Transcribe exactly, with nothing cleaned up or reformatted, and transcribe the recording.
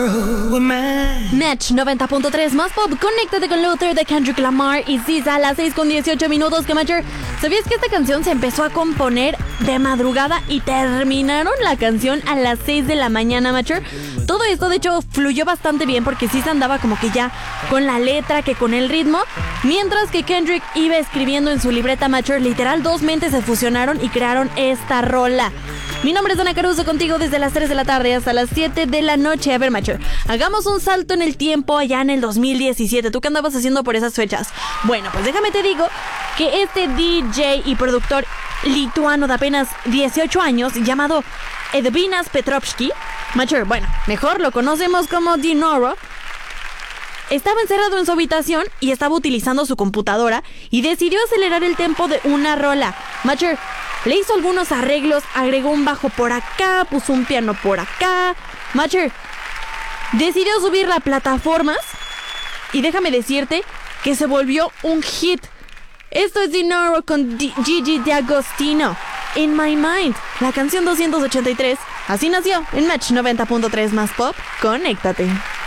Match noventa punto tres más pop. Conéctate con Luther de Kendrick Lamar y S Z A a las seis con dieciocho minutos. Que Matcher, ¿sabías que esta canción se empezó a componer de madrugada y terminaron la canción a las seis de la mañana, Matcher? Todo esto de hecho fluyó bastante bien porque sí se andaba como que ya con la letra que con el ritmo, mientras que Kendrick iba escribiendo en su libreta, Matcher. Literal, dos mentes se fusionaron y crearon esta rola. Mi nombre es Dana Caruso, contigo desde las tres de la tarde hasta las siete de la noche. A ver, Matcher, hagamos un salto en el tiempo allá en el dos mil diecisiete. ¿Tú qué andabas haciendo por esas fechas? Bueno, pues déjame te digo que este D J y productor lituano de apenas dieciocho años, llamado Edvinas Petrovski, Matcher, bueno, mejor lo conocemos como Dinoro, estaba encerrado en su habitación y estaba utilizando su computadora y decidió acelerar el tempo de una rola. Matcher, le hizo algunos arreglos, agregó un bajo por acá, puso un piano por acá. Matcher, decidió subirla a plataformas y déjame decirte que se volvió un hit. Esto es Dinoro con D- Gigi D'Agostino, In My Mind, la canción doscientos ochenta y tres. Así nació en Match noventa punto tres más pop. Conéctate.